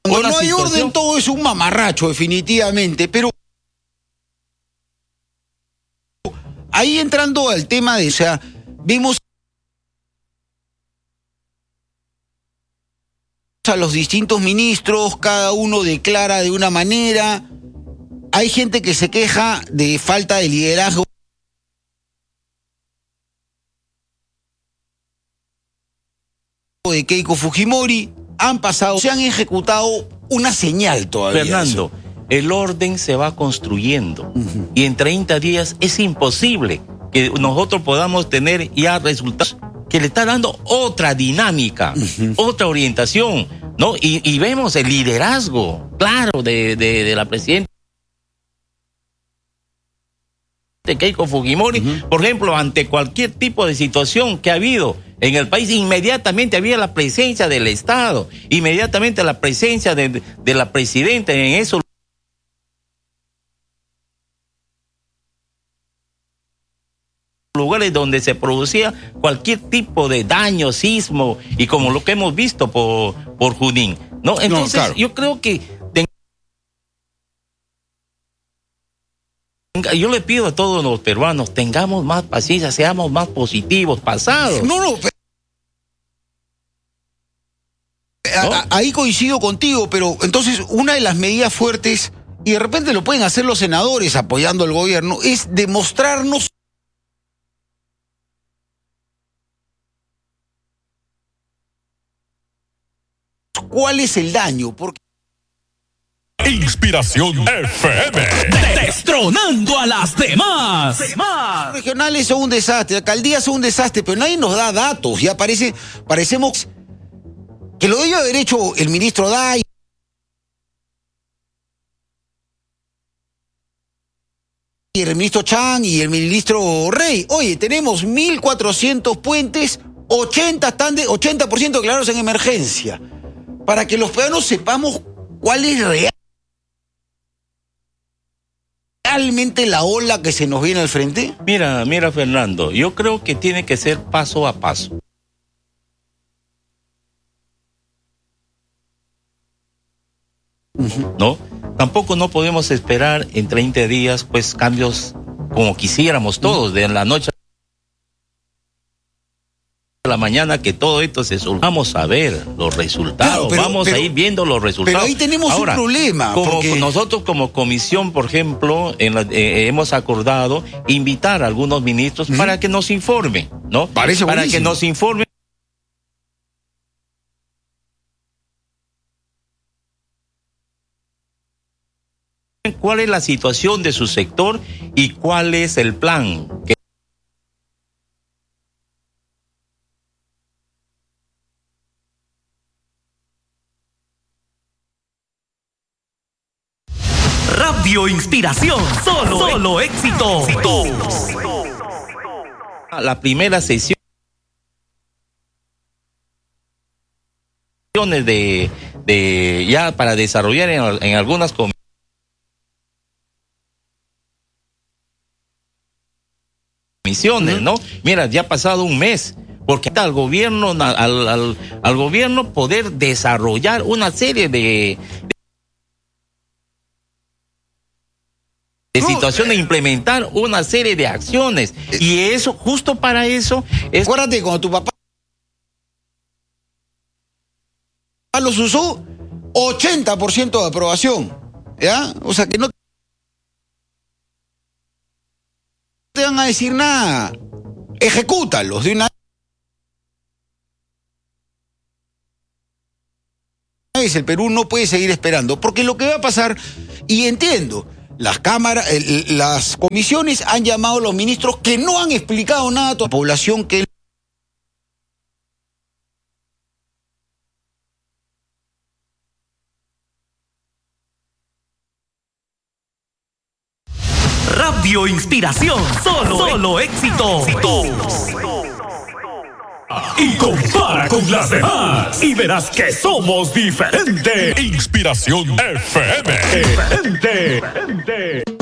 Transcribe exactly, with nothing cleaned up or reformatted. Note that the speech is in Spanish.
Cuando no hay orden, todo es un mamarracho, definitivamente, pero ahí entrando al tema de, o sea, vemos a los distintos ministros, cada uno declara de una manera, hay gente que se queja de falta de liderazgo de Keiko Fujimori, han pasado, se han ejecutado una señal todavía. Fernando, eso. El orden se va construyendo uh-huh. y en treinta días es imposible que nosotros podamos tener ya resultados que le está dando otra dinámica, uh-huh. otra orientación, ¿no? Y, y vemos el liderazgo, claro, de, de, de la presidenta de Keiko Fujimori, uh-huh. por ejemplo, ante cualquier tipo de situación que ha habido en el país, inmediatamente había la presencia del Estado, inmediatamente la presencia de, de la presidenta en esos lugares donde se producía cualquier tipo de daño, sismo, y como lo que hemos visto por, por Junín, ¿no? Entonces, no, claro. yo creo que yo le pido a todos los peruanos, tengamos más paciencia, seamos más positivos, pasados. No, no. ¿No? Ahí coincido contigo, pero entonces una de las medidas fuertes, y de repente lo pueden hacer los senadores apoyando al gobierno, es demostrarnos cuál es el daño, porque Inspiración F M. Destronando a las demás. demás. Regionales son un desastre, alcaldías son un desastre, pero nadie nos da datos. Ya parece, parecemos que lo debe haber hecho el ministro Day. Y el ministro Chan y el ministro Rey. Oye, tenemos mil cuatrocientos puentes, ochenta están de, ochenta por ciento declarados en emergencia. Para que los peruanos sepamos cuál es real. ¿Realmente la ola que se nos viene al frente? Mira, mira, Fernando, yo creo que tiene que ser paso a paso. Uh-huh. ¿No? Tampoco no podemos esperar en treinta días, pues, cambios como quisiéramos todos, uh-huh. de la noche a la mañana, que todo esto se solucione. Vamos a ver los resultados, claro, pero, vamos pero, a ir viendo los resultados. Pero ahí tenemos Ahora, un problema. Como porque... nosotros como comisión, por ejemplo, en la, eh, hemos acordado invitar a algunos ministros uh-huh. para que nos informen, ¿no? Parece para buenísimo. que nos informen cuál es la situación de su sector y cuál es el plan que Radio Inspiración, solo, solo éxito. La primera sesión de, de ya para desarrollar en, en algunas comisiones, ¿no? Mira, ya ha pasado un mes. Porque al gobierno, al, al, al gobierno poder desarrollar una serie de de no, situación de implementar una serie de acciones eh, y eso, justo para eso es... Acuérdate, cuando tu papá los usó, ochenta por ciento de aprobación, ¿ya? O sea que no te van a decir nada, ejecútalos de una vez. El Perú no puede seguir esperando, porque lo que va a pasar, y entiendo, las cámaras, el, las comisiones han llamado a los ministros que no han explicado nada a toda la población que Radio Inspiración, solo, solo éxito. Y compara con las demás y verás que somos diferentes. Inspiración F M. Diferente.